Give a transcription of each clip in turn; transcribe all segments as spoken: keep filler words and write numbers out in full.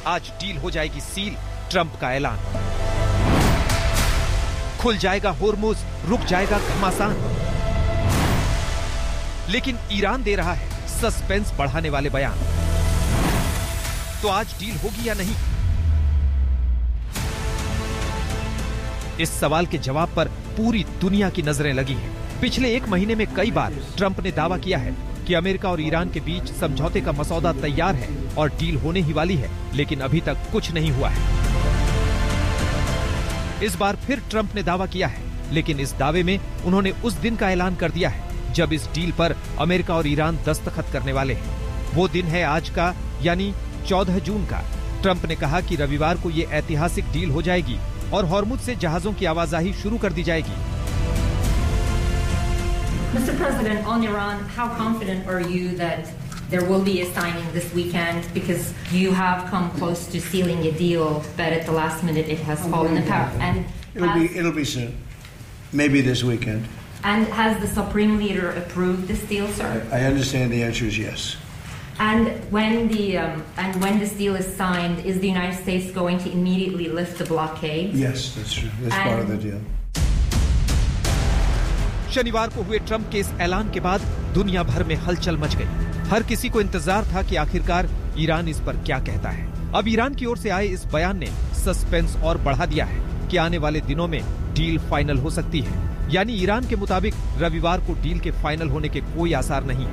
आज डील हो जाएगी सील, ट्रंप का ऐलान। खुल जाएगा होर्मुज, रुक जाएगा घमासान। लेकिन ईरान दे रहा है सस्पेंस बढ़ाने वाले बयान। तो आज डील होगी या नहीं? इस सवाल के जवाब पर पूरी दुनिया की नजरें लगी हैं। पिछले एक महीने में कई बार ट्रंप ने दावा किया है कि अमेरिका और ईरान के बीच समझौते का मसौदा तैयार है और डील होने ही वाली है, लेकिन अभी तक कुछ नहीं हुआ है। इस बार फिर ट्रंप ने दावा किया है, लेकिन इस दावे में उन्होंने उस दिन का ऐलान कर दिया है जब इस डील पर अमेरिका और ईरान दस्तखत करने वाले हैं। वो दिन है आज का, यानी चौदह जून का। ट्रंप ने कहा कि रविवार को ये ऐतिहासिक डील हो जाएगी और हॉर्मुज से जहाजों की आवाजाही शुरू कर दी जाएगी। Mister President, on Iran, how confident are you that there will be a signing this weekend? Because you have come close to sealing a deal, but at the last minute it has fallen apart. And it'll has, be it'll be soon, maybe this weekend. And has the Supreme Leader approved this deal, sir? I, I understand the answer is yes. And when the um, and when this deal is signed, is the United States going to immediately lift the blockade? Yes, that's true. That's and, part of the deal. शनिवार को हुए Trump के इस ऐलान के बाद दुनिया भर में हलचल मच गई। हर किसी को इंतजार था कि आखिरकार ईरान इस पर क्या कहता है। अब ईरान की ओर से आए इस बयान ने सस्पेंस और बढ़ा दिया है कि आने वाले दिनों में डील फाइनल हो सकती है। यानी ईरान के मुताबिक रविवार को डील के फाइनल होने के कोई आसार नहीं।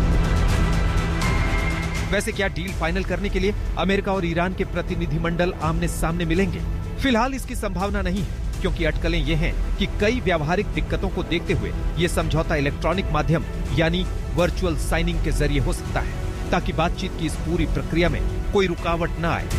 वैसे क्या डील फाइनल करने के लिए अमेरिका और ईरान के प्रतिनिधिमंडल आमने सामने मिलेंगे? फिलहाल इसकी संभावना नहीं है, क्योंकि अटकलें ये हैं कि कई व्यावहारिक दिक्कतों को देखते हुए ये समझौता इलेक्ट्रॉनिक माध्यम यानी वर्चुअल साइनिंग के जरिए हो सकता है, ताकि बातचीत की इस पूरी प्रक्रिया में कोई रुकावट न आए।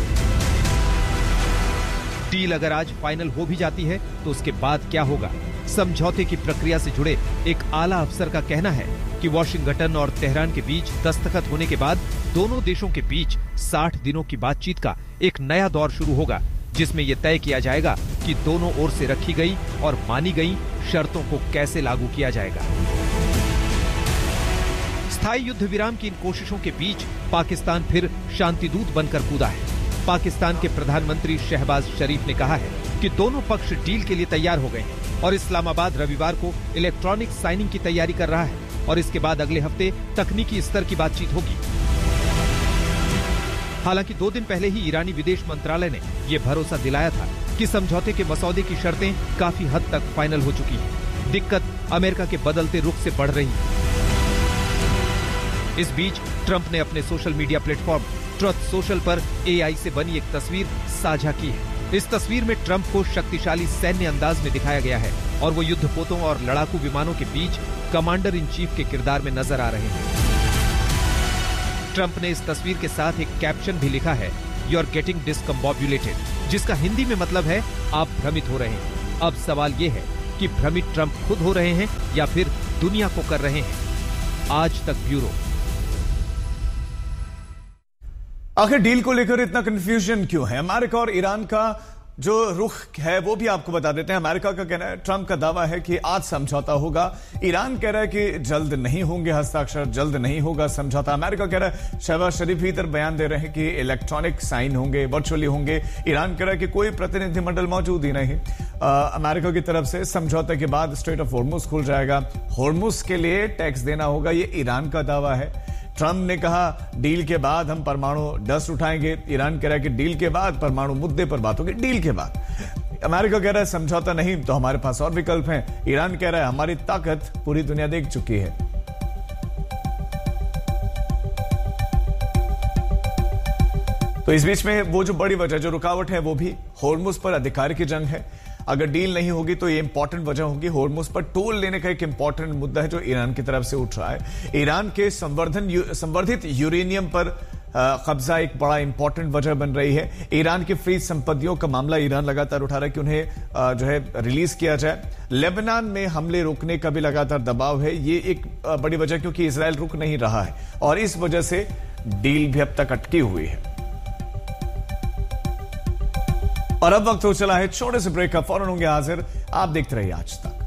डील अगर आज फाइनल हो भी जाती है तो उसके बाद क्या होगा? समझौते की प्रक्रिया से जुड़े एक आला अफसर का कहना है कि वॉशिंगटन और तेहरान के बीच दस्तखत होने के बाद दोनों देशों के बीच साठ दिनों की बातचीत का एक नया दौर शुरू होगा, जिसमें यह तय किया जाएगा कि दोनों ओर से रखी गई और मानी गई शर्तों को कैसे लागू किया जाएगा। स्थायी युद्ध विराम की इन कोशिशों के बीच पाकिस्तान फिर शांतिदूत बनकर कूदा है। पाकिस्तान के प्रधानमंत्री शहबाज शरीफ ने कहा है कि दोनों पक्ष डील के लिए तैयार हो गए हैं और इस्लामाबाद रविवार को इलेक्ट्रॉनिक साइनिंग की तैयारी कर रहा है और इसके बाद अगले हफ्ते तकनीकी स्तर की बातचीत होगी। हालांकि दो दिन पहले ही ईरानी विदेश मंत्रालय ने यह भरोसा दिलाया था कि समझौते के मसौदे की शर्तें काफी हद तक फाइनल हो चुकी हैं। दिक्कत अमेरिका के बदलते रुख से बढ़ रही है। इस बीच ट्रंप ने अपने social media platform truth social पर एआई से बनी एक तस्वीर साझा की है। इस तस्वीर में ट्रंप को शक्तिशाली सैन्य अंदाज में दिखाया गया है और वो युद्धपोतों और लड़ाकू विमानों के बीच कमांडर इन चीफ के किरदार में नजर आ रहे हैं। ट्रंप ने इस तस्वीर के साथ एक कैप्शन भी लिखा है, यू आर गेटिंग डिस्कम्बोब्युलेटेड, जिसका हिंदी में मतलब है आप भ्रमित हो रहे हैं। अब सवाल ये है कि भ्रमित ट्रंप खुद हो रहे हैं या फिर दुनिया को कर रहे हैं। आज तक ब्यूरो। आखिर डील को लेकर इतना कंफ्यूजन क्यों है? अमेरिका और ईरान का जो रुख है वो भी आपको बता देते हैं। अमेरिका का कहना है, ट्रंप का दावा है कि आज समझौता होगा। ईरान कह रहा है कि जल्द नहीं होंगे हस्ताक्षर, जल्द नहीं होगा समझौता। अमेरिका कह रहा है, शहबाज शरीफ भी इधर बयान दे रहे हैं कि इलेक्ट्रॉनिक साइन होंगे, वर्चुअली होंगे। ईरान कह रहा है कि कोई प्रतिनिधिमंडल मौजूद ही नहीं। आ, अमेरिका की तरफ से समझौते के बाद स्ट्रेट ऑफ होर्मुज खुल जाएगा, होर्मुज के लिए टैक्स देना होगा, ये ईरान का दावा है। ट्रंप ने कहा डील के बाद हम परमाणु डस्ट उठाएंगे। ईरान कह रहा है कि डील के बाद परमाणु मुद्दे पर बात होगी, डील के बाद। अमेरिका कह रहा है समझौता नहीं तो हमारे पास और विकल्प हैं। ईरान कह रहा है हमारी ताकत पूरी दुनिया देख चुकी है। तो इस बीच में वो जो बड़ी वजह, जो रुकावट है, वो भी होर्मुज पर अधिकार की जंग है। अगर डील नहीं होगी तो ये इंपॉर्टेंट वजह होगी। होर्मुज पर टोल लेने का एक इंपॉर्टेंट मुद्दा है जो ईरान की तरफ से उठ रहा है। ईरान के संवर्धन संवर्धित यूरेनियम पर कब्जा एक बड़ा इंपॉर्टेंट वजह बन रही है। ईरान की फ्रीज संपत्तियों का मामला ईरान लगातार उठा रहा है कि उन्हें जो है रिलीज किया जाए। लेबनान में हमले रोकने का भी लगातार दबाव है। ये एक बड़ी वजह, क्योंकि इजरायल रुक नहीं रहा है और इस वजह से डील भी अब तक अटकी हुई है। और अब वक्त हो चला है छोटे से ब्रेक का, फौरन होंगे हाजिर। आप देखते रहिए आज तक।